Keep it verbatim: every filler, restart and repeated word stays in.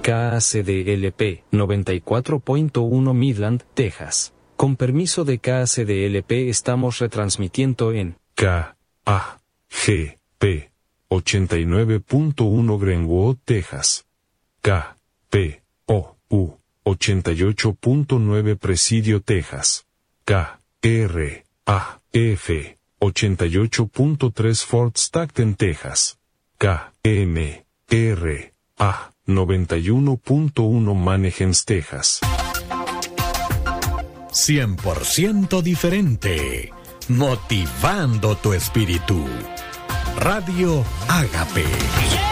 K A C D L P noventa y cuatro punto uno Midland, Texas. Con permiso de K A C D L P estamos retransmitiendo en K A G P ochenta y nueve punto uno Greenwood, Texas. K P O U ochenta y ocho punto nueve Presidio, Texas. K R A F ochenta y ocho punto tres Fort Stockton, Texas. K M R A noventa y uno punto uno Manahems, Texas. cien por ciento diferente, motivando tu espíritu. Radio Ágape.